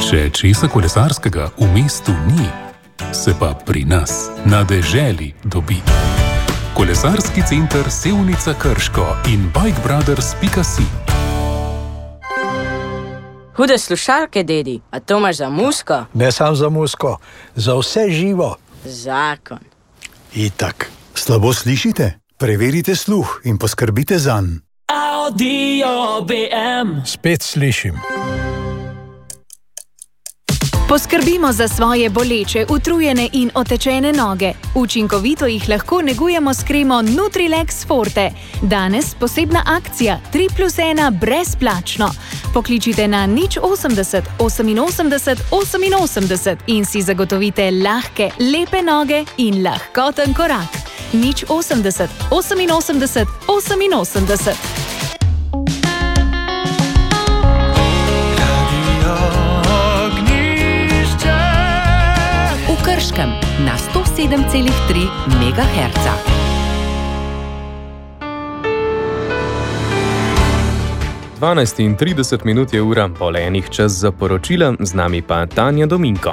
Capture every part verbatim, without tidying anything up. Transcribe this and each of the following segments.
Če česa kolesarskega v mestu ni, se pa pri nas na deželi dobi. Kolesarski center Sevnica Krško in bike brothers pika si. Hude slušalke, dedi, a to imaš za muziko? Ne sam za muziko, za vse živo. Zakon. Itak. Slabo slišite? Preverite sluh in poskrbite zanj. Audio B M. Spet slišim. Poskrbimo za svoje boleče, utrujene in otečene noge. Učinkovito jih lahko negujemo s kremo Nutrilex Forte. Danes posebna akcija tri plus ena brezplačno. Pokličite na nič osemdeset oseminosemdeset oseminosemdeset in si zagotovite lahke, lepe noge in lahkoten korak. nič osemdeset oseminosemdeset oseminosemdeset. Krškem na sto sedem celih tri megaherca. dvanajst in trideset minut je ura, pol enih čas za poročila, z nami pa Tanja Dominko.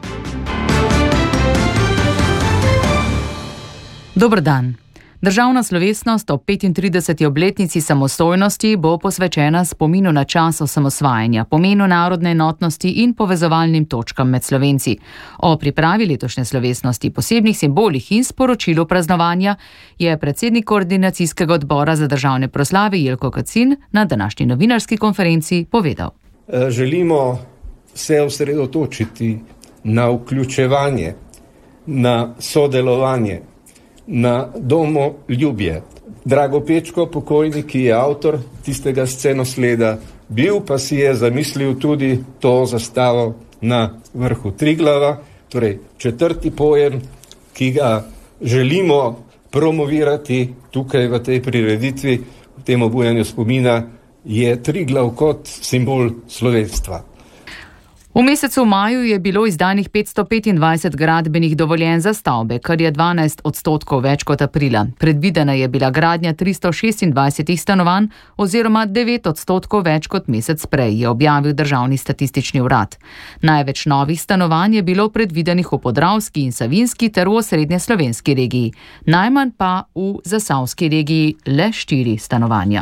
Dober dan. Državna slovesnost ob petintrideseti obletnici samostojnosti bo posvečena spominu na čas osamosvajanja, pomenu narodne enotnosti in povezovalnim točkam med Slovenci. O pripravi letošnje slovesnosti, posebnih simbolih in sporočilu praznovanja je predsednik koordinacijskega odbora za državne proslave Jelko Kacin na današnji novinarski konferenci povedal. Želimo se osredotočiti na vključevanje, na sodelovanje, na domoljubje. Drago Pečko, pokojnik, ki je avtor tistega scenosleda, bil pa si je zamislil tudi to zastavo na vrhu Triglava, torej četrti pojem, ki ga želimo promovirati tukaj v tej prireditvi, v tem obujanju spomina, je Triglav kot simbol slovenstva. V mesecu maju je bilo izdanih petsto petindvajset gradbenih dovoljenj za stavbe, kar je dvanajst odstotkov več kot aprila. Predvidena je bila gradnja tristo šestindvajset stanovanj oziroma devet odstotkov več kot mesec prej, je objavil Državni statistični urad. Največ novih stanovanj je bilo predvidenih v Podravski in Savinjski ter v osrednje slovenski regiji. Najmanj pa v Zasavski regiji le štiri stanovanja.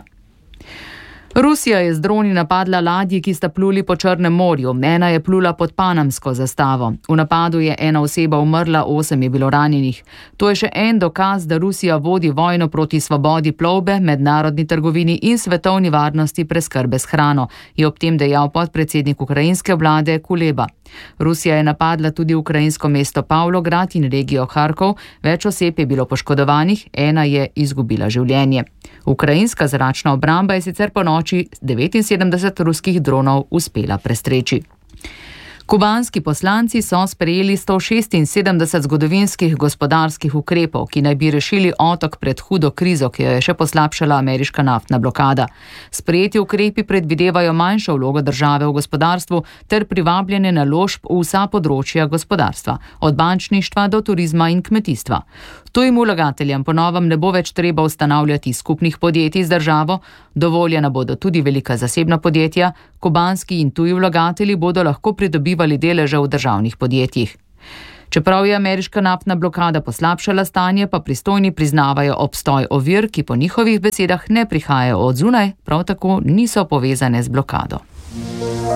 Rusija je z droni napadla ladji, ki sta pluli po Črnem morju. Ena je plula pod panamsko zastavo. V napadu je ena oseba umrla, osem je bilo ranjenih. To je še en dokaz, da Rusija vodi vojno proti svobodi plovbe, mednarodni trgovini in svetovni varnosti preskrbe s hrano, je ob tem dejal podpredsednik ukrajinske vlade Kuleba. Rusija je napadla tudi ukrajinsko mesto Pavlograd in regijo Harkov, več oseb je bilo poškodovanih, ena je izgubila življenje. Ukrajinska zračna obramba je sicer po noči devetinsedemdeset ruskih dronov uspela prestreči. Kubanski poslanci so sprejeli sto šestinsedemdeset zgodovinskih gospodarskih ukrepov, ki naj bi rešili otok pred hudo krizo, ki jo je še poslabšala ameriška naftna blokada. Sprejeti ukrepi predvidevajo manjšo vlogo države v gospodarstvu ter privabljene naložb v vsa področja gospodarstva, od bančništva do turizma in kmetijstva. Tujim vlagateljem po novem ne bo več treba ustanavljati skupnih podjetij z državo, dovoljena bodo tudi velika zasebna podjetja, kubanski in tuji vlagatelji bodo lahko pridobivali deleže v državnih podjetjih. Čeprav je ameriška naftna blokada poslabšala stanje, pa pristojni priznavajo obstoj ovir, ki po njihovih besedah ne prihajajo od zunaj, prav tako niso povezane z blokado.